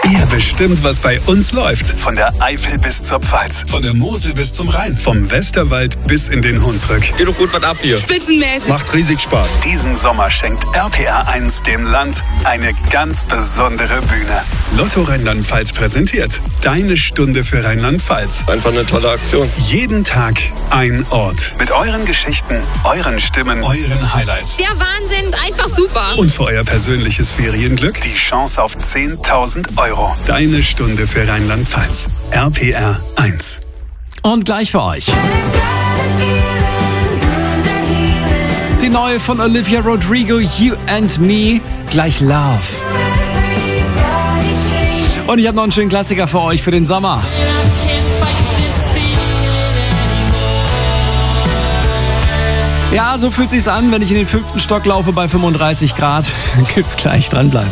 Ihr bestimmt, was bei uns läuft. Von der Eifel bis zur Pfalz. Von der Mosel bis zum Rhein. Vom Westerwald bis in den Hunsrück. Geht doch gut was ab hier. Spitzenmäßig. Macht riesig Spaß. Diesen Sommer schenkt RPR1 dem Land eine ganz besondere Bühne. Lotto Rheinland-Pfalz präsentiert Deine Stunde für Rheinland-Pfalz. Einfach eine tolle Aktion. Jeden Tag ein Ort. Mit euren Geschichten, euren Stimmen, euren Highlights. Der Wahnsinn, einfach super. Und für euer persönliches Ferienglück die Chance auf 10.000 €. Deine Stunde für Rheinland-Pfalz. RPR 1. Und gleich für euch die neue von Olivia Rodrigo, You and Me, gleich Love. Und ich habe noch einen schönen Klassiker für euch für den Sommer. Ja, so fühlt sich's an, wenn ich in den 5. Stock laufe bei 35 Grad. Gibt's gleich, dranbleiben.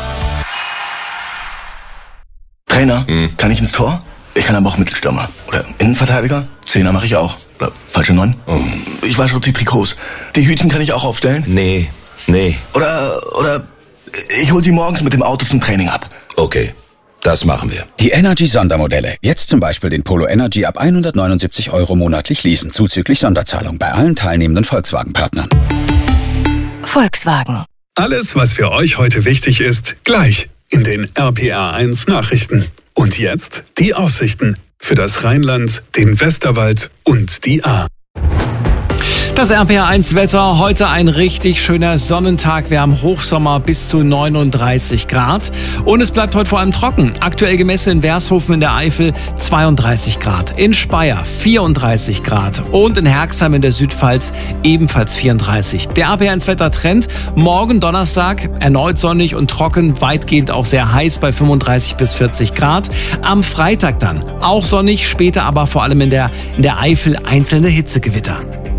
Trainer, kann ich ins Tor? Ich kann aber auch Mittelstürmer. Oder Innenverteidiger? Zehner mache ich auch. Oder falsche 9? Ich wasche auch die Trikots. Die Hütchen kann ich auch aufstellen? Nee. Oder ich hol sie morgens mit dem Auto zum Training ab. Okay, das machen wir. Die Energy-Sondermodelle. Jetzt zum Beispiel den Polo Energy ab 179 € monatlich leasen, zuzüglich Sonderzahlung bei allen teilnehmenden Volkswagen-Partnern. Volkswagen. Alles, was für euch heute wichtig ist, gleich in den RPR1 Nachrichten. Und jetzt die Aussichten für das Rheinland, den Westerwald und die Ahr. Das RPR1-Wetter, heute ein richtig schöner Sonnentag. Wir haben Hochsommer bis zu 39 Grad. Und es bleibt heute vor allem trocken. Aktuell gemessen in Wershofen in der Eifel 32 Grad. In Speyer 34 Grad. Und in Herxheim in der Südpfalz ebenfalls 34. Der RPR1-Wettertrend. Morgen Donnerstag erneut sonnig und trocken. Weitgehend auch sehr heiß bei 35 bis 40 Grad. Am Freitag dann auch sonnig. Später aber vor allem in der Eifel einzelne Hitzegewitter.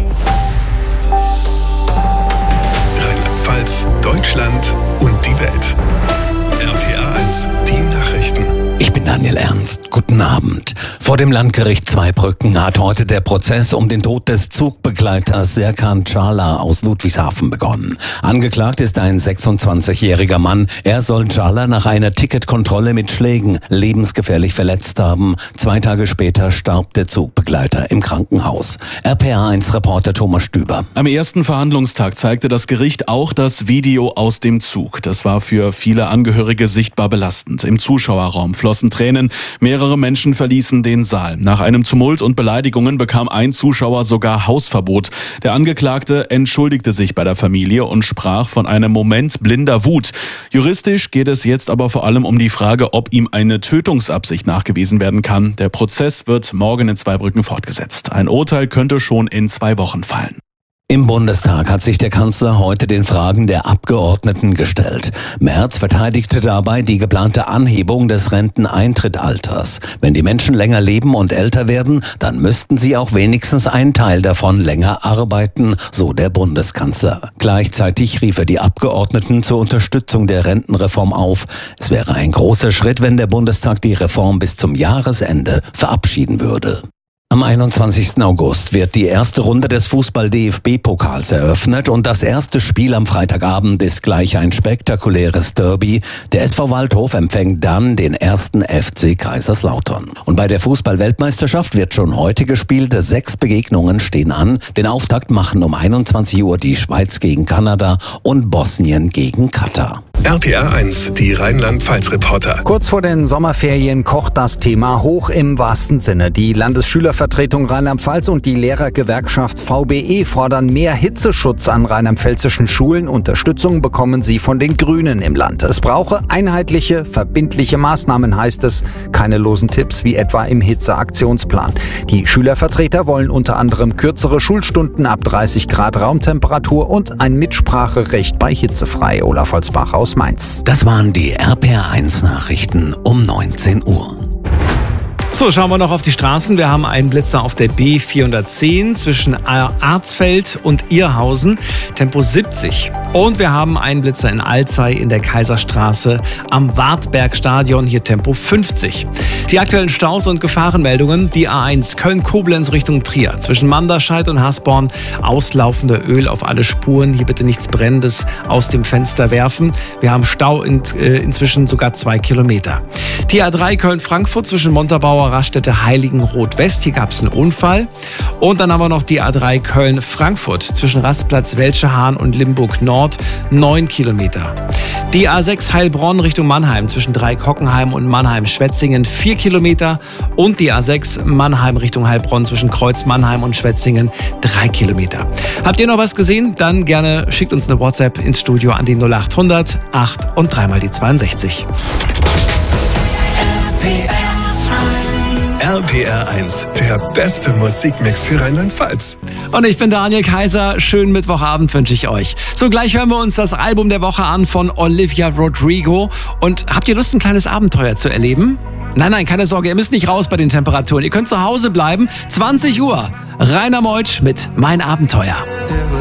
Deutschland und die Welt. RPR1, die Nachrichten. Ich bin Daniel Ernst. Guten Abend. Vor dem Landgericht Zweibrücken hat heute der Prozess um den Tod des Zugbegleiters Serkan Çağlar aus Ludwigshafen begonnen. Angeklagt ist ein 26-jähriger Mann. Er soll Çağlar nach einer Ticketkontrolle mit Schlägen lebensgefährlich verletzt haben. 2 Tage später starb der Zugbegleiter im Krankenhaus. RPR1-Reporter Thomas Stüber. Am ersten Verhandlungstag zeigte das Gericht auch das Video aus dem Zug. Das war für viele Angehörige sichtbar belastend. Im Zuschauerraum flossen Tränen. Mehrere Menschen verließen den Saal. Nach einem Tumult und Beleidigungen bekam ein Zuschauer sogar Hausverbot. Der Angeklagte entschuldigte sich bei der Familie und sprach von einem Moment blinder Wut. Juristisch geht es jetzt aber vor allem um die Frage, ob ihm eine Tötungsabsicht nachgewiesen werden kann. Der Prozess wird morgen in Zweibrücken fortgesetzt. Ein Urteil könnte schon in 2 Wochen fallen. Im Bundestag hat sich der Kanzler heute den Fragen der Abgeordneten gestellt. Merz verteidigte dabei die geplante Anhebung des Renteneintrittsalters. Wenn die Menschen länger leben und älter werden, dann müssten sie auch wenigstens einen Teil davon länger arbeiten, so der Bundeskanzler. Gleichzeitig rief er die Abgeordneten zur Unterstützung der Rentenreform auf. Es wäre ein großer Schritt, wenn der Bundestag die Reform bis zum Jahresende verabschieden würde. Am 21. August wird die erste Runde des Fußball-DFB-Pokals eröffnet und das erste Spiel am Freitagabend ist gleich ein spektakuläres Derby. Der SV Waldhof empfängt dann den ersten FC Kaiserslautern. Und bei der Fußball-Weltmeisterschaft wird schon heute gespielt. 6 Begegnungen stehen an. Den Auftakt machen um 21 Uhr die Schweiz gegen Kanada und Bosnien gegen Katar. RPR1, die Rheinland-Pfalz-Reporter. Kurz vor den Sommerferien kocht das Thema hoch im wahrsten Sinne. Die Landesschülervertretung Rheinland-Pfalz und die Lehrergewerkschaft VBE fordern mehr Hitzeschutz an rheinland-pfälzischen Schulen. Unterstützung bekommen sie von den Grünen im Land. Es brauche einheitliche, verbindliche Maßnahmen, heißt es. Keine losen Tipps wie etwa im Hitzeaktionsplan. Die Schülervertreter wollen unter anderem kürzere Schulstunden ab 30 Grad Raumtemperatur und ein Mitspracherecht bei Hitzefrei. Olaf Holzbach aus Mainz. Das waren die RPR1 Nachrichten um 19 Uhr. So, schauen wir noch auf die Straßen. Wir haben einen Blitzer auf der B410 zwischen Arzfeld und Irrhausen, Tempo 70. Und wir haben einen Blitzer in Alzey in der Kaiserstraße am Wartbergstadion, hier Tempo 50. Die aktuellen Staus und Gefahrenmeldungen: die A1 Köln-Koblenz Richtung Trier zwischen Manderscheid und Hasborn, auslaufende Öl auf alle Spuren. Hier bitte nichts Brennendes aus dem Fenster werfen. Wir haben Stau inzwischen sogar 2 Kilometer. Die A3 Köln-Frankfurt zwischen Montabaur, Raststätte Heiligenroth-West. Hier gab es einen Unfall. Und dann haben wir noch die A3 Köln-Frankfurt zwischen Rastplatz Welschehahn und Limburg-Nord, 9 Kilometer. Die A6 Heilbronn Richtung Mannheim zwischen Dreieck-Hockenheim und Mannheim-Schwetzingen, 4 Kilometer. Und die A6 Mannheim Richtung Heilbronn zwischen Kreuz-Mannheim und Schwetzingen, 3 Kilometer. Habt ihr noch was gesehen? Dann gerne schickt uns eine WhatsApp ins Studio an die 0800 8 und 3 mal die 62. RPR 1, der beste Musikmix für Rheinland-Pfalz. Und ich bin Daniel Kaiser. Schönen Mittwochabend wünsche ich euch. So, gleich hören wir uns das Album der Woche an von Olivia Rodrigo. Und habt ihr Lust, ein kleines Abenteuer zu erleben? Nein, keine Sorge, ihr müsst nicht raus bei den Temperaturen. Ihr könnt zu Hause bleiben. 20 Uhr. Rainer Meutsch mit Mein Abenteuer.